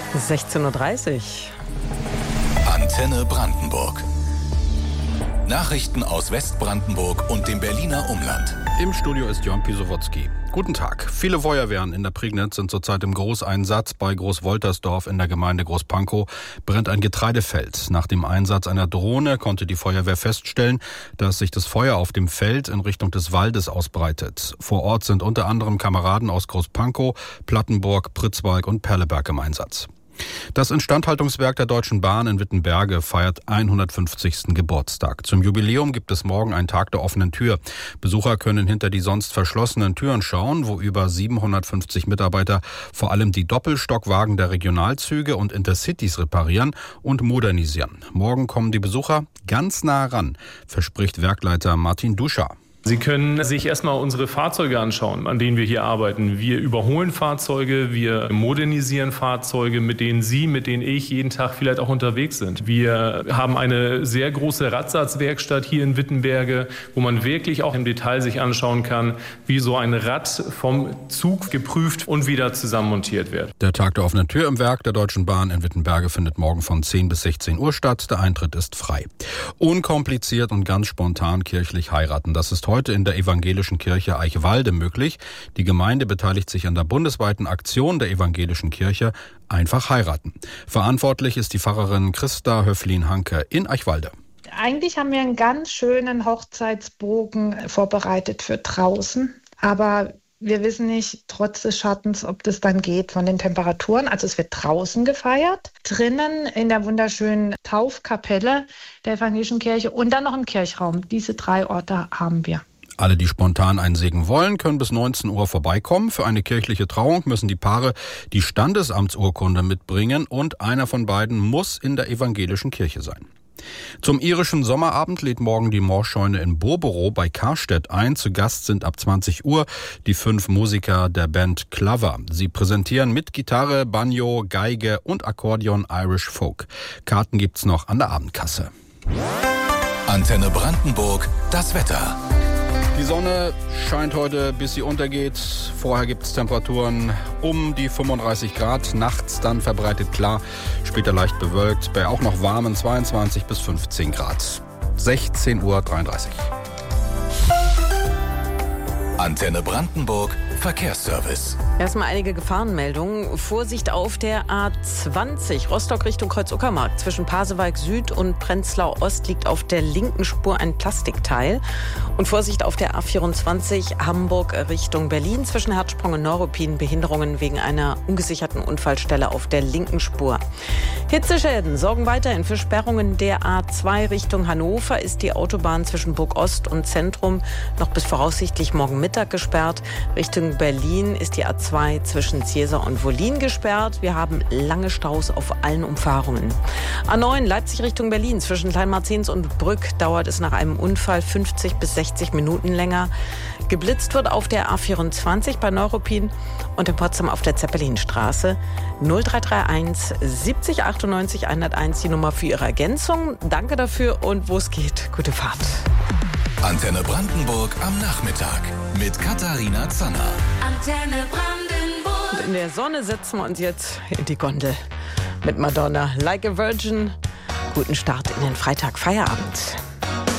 16:30 Uhr. Antenne Brandenburg. Nachrichten aus Westbrandenburg und dem Berliner Umland. Im Studio ist Jörn Pisowotzki. Guten Tag. Viele Feuerwehren in der Prignitz sind zurzeit im Großeinsatz. Bei Großwoltersdorf in der Gemeinde Großpankow brennt ein Getreidefeld. Nach dem Einsatz einer Drohne konnte die Feuerwehr feststellen, dass sich das Feuer auf dem Feld in Richtung des Waldes ausbreitet. Vor Ort sind unter anderem Kameraden aus Großpankow, Plattenburg, Pritzwalk und Perleberg im Einsatz. Das Instandhaltungswerk der Deutschen Bahn in Wittenberge feiert 150. Geburtstag. Zum Jubiläum gibt es morgen einen Tag der offenen Tür. Besucher können hinter die sonst verschlossenen Türen schauen, wo über 750 Mitarbeiter vor allem die Doppelstockwagen der Regionalzüge und Intercitys reparieren und modernisieren. Morgen kommen die Besucher ganz nah ran, verspricht Werkleiter Martin Duscher. Sie können sich erstmal unsere Fahrzeuge anschauen, an denen wir hier arbeiten. Wir überholen Fahrzeuge, wir modernisieren Fahrzeuge, mit denen Sie, mit denen ich jeden Tag vielleicht auch unterwegs sind. Wir haben eine sehr große Radsatzwerkstatt hier in Wittenberge, wo man wirklich auch im Detail sich anschauen kann, wie so ein Rad vom Zug geprüft und wieder zusammenmontiert wird. Der Tag der offenen Tür im Werk der Deutschen Bahn in Wittenberge findet morgen von 10 bis 16 Uhr statt. Der Eintritt ist frei. Unkompliziert und ganz spontan kirchlich heiraten. Das ist heute in der evangelischen Kirche Eichwalde möglich. Die Gemeinde beteiligt sich an der bundesweiten Aktion der evangelischen Kirche Einfach heiraten. Verantwortlich ist die Pfarrerin Christa Höflin-Hanke in Eichwalde. Eigentlich haben wir einen ganz schönen Hochzeitsbogen vorbereitet für draußen, aber wir wissen nicht, trotz des Schattens, ob das dann geht von den Temperaturen. Also es wird draußen gefeiert, drinnen in der wunderschönen Taufkapelle der evangelischen Kirche und dann noch im Kirchraum. Diese 3 Orte haben wir. Alle, die spontan einen Segen wollen, können bis 19 Uhr vorbeikommen. Für eine kirchliche Trauung müssen die Paare die Standesamtsurkunde mitbringen und einer von beiden muss in der evangelischen Kirche sein. Zum irischen Sommerabend lädt morgen die Moorscheune in Borborough bei Karstedt ein. Zu Gast sind ab 20 Uhr die 5 Musiker der Band Clover. Sie präsentieren mit Gitarre, Banjo, Geige und Akkordeon Irish Folk. Karten gibt's noch an der Abendkasse. Antenne Brandenburg, das Wetter. Die Sonne scheint heute, bis sie untergeht. Vorher gibt es Temperaturen um die 35 Grad. Nachts dann verbreitet klar, später leicht bewölkt. Bei auch noch warmen 22 bis 15 Grad. 16:33 Uhr. Antenne Brandenburg, Verkehrsservice. Erstmal einige Gefahrenmeldungen. Vorsicht auf der A20 Rostock Richtung Kreuz-Uckermark. Zwischen Pasewalk Süd und Prenzlau Ost liegt auf der linken Spur ein Plastikteil. Und Vorsicht auf der A24 Hamburg Richtung Berlin. Zwischen Herzsprung und Neuruppin Behinderungen wegen einer ungesicherten Unfallstelle auf der linken Spur. Hitzeschäden sorgen weiterhin für Sperrungen der A2 Richtung Hannover. Ist die Autobahn zwischen Burg Ost und Zentrum noch bis voraussichtlich morgen Mittag gesperrt. Richtung Berlin ist die A2 zwischen Ziersau und Wollin gesperrt. Wir haben lange Staus auf allen Umfahrungen. A9 Leipzig Richtung Berlin. Zwischen Kleinmarzens und Brück dauert es nach einem Unfall 50 bis 60 Minuten länger. Geblitzt wird auf der A24 bei Neuruppin und in Potsdam auf der Zeppelinstraße. 0331 70 98 101 die Nummer für Ihre Ergänzung. Danke dafür und wo es geht, gute Fahrt. Antenne Brandenburg am Nachmittag mit Katharina Zanner. Antenne Brandenburg. Und in der Sonne setzen wir uns jetzt in die Gondel mit Madonna. Like a Virgin. Guten Start in den Freitag, Feierabend.